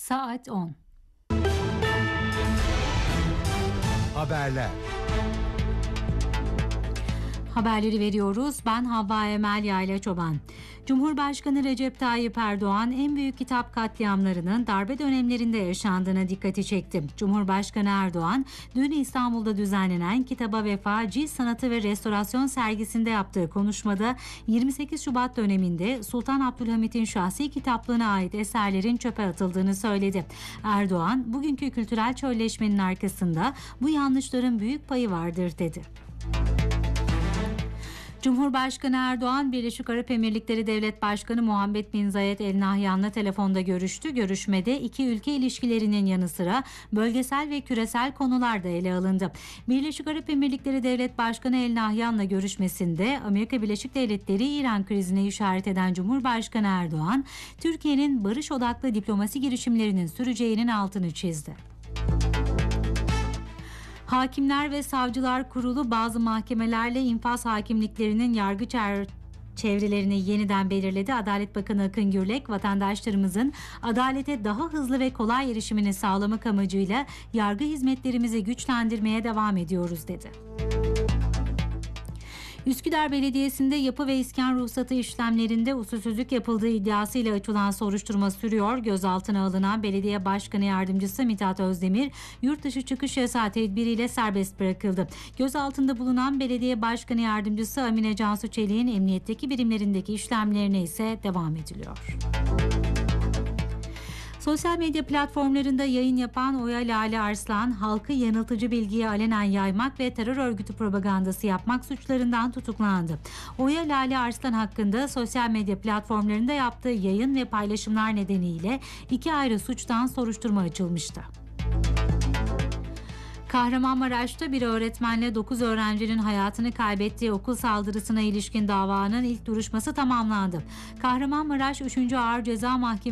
Saat 10. Haberler. Haberleri veriyoruz. Ben Havva Emel Yayla-Çoban. Cumhurbaşkanı Recep Tayyip Erdoğan en büyük kitap katliamlarının darbe dönemlerinde yaşandığına dikkati çekti. Cumhurbaşkanı Erdoğan dün İstanbul'da düzenlenen Kitaba Vefa, Cilt Sanatı ve Restorasyon sergisinde yaptığı konuşmada 28 Şubat döneminde Sultan Abdülhamit'in şahsi kitaplığına ait eserlerin çöpe atıldığını söyledi. Erdoğan, bugünkü kültürel çölleşmenin arkasında bu yanlışların büyük payı vardır dedi. Cumhurbaşkanı Erdoğan, Birleşik Arap Emirlikleri Devlet Başkanı Muhammed bin Zayed El Nahyan'la telefonda görüştü. Görüşmede iki ülke ilişkilerinin yanı sıra bölgesel ve küresel konular da ele alındı. Birleşik Arap Emirlikleri Devlet Başkanı El Nahyan'la görüşmesinde Amerika Birleşik Devletleri İran krizine işaret eden Cumhurbaşkanı Erdoğan, Türkiye'nin barış odaklı diplomasi girişimlerinin süreceğinin altını çizdi. Hakimler ve Savcılar Kurulu bazı mahkemelerle infaz hakimliklerinin yargı çevrelerini yeniden belirledi. Adalet Bakanı Akın Gürlek, vatandaşlarımızın adalete daha hızlı ve kolay erişimini sağlamak amacıyla yargı hizmetlerimizi güçlendirmeye devam ediyoruz dedi. Üsküdar Belediyesi'nde yapı ve iskan ruhsatı işlemlerinde usulsüzlük yapıldığı iddiasıyla açılan soruşturma sürüyor. Gözaltına alınan Belediye Başkanı Yardımcısı Mithat Özdemir, yurt dışı çıkış yasağı tedbiriyle serbest bırakıldı. Gözaltında bulunan Belediye Başkanı Yardımcısı Amine Cansu Çelik'in emniyetteki birimlerindeki işlemlerine ise devam ediliyor. Sosyal medya platformlarında yayın yapan Oya Lale Arslan, halkı yanıltıcı bilgiyi alenen yaymak ve terör örgütü propagandası yapmak suçlarından tutuklandı. Oya Lale Arslan hakkında sosyal medya platformlarında yaptığı yayın ve paylaşımlar nedeniyle iki ayrı suçtan soruşturma açılmıştı. Kahramanmaraş'ta bir öğretmenle 9 öğrencinin hayatını kaybettiği okul saldırısına ilişkin davanın ilk duruşması tamamlandı. Kahramanmaraş 3. Ağır Ceza Mahkemesi